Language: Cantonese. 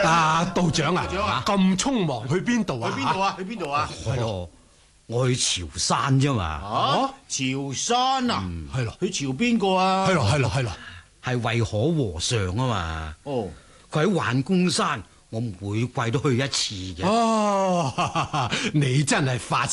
道長啊，咁匆忙去邊度啊？ 去邊度啊？ 我去潮汕啫嘛。 潮汕啊？ 係咯。 去潮邊個啊？ 係咯。 係慧可和尚啊嘛。佢喺環公山，我每季都去一次嘅。 你真係發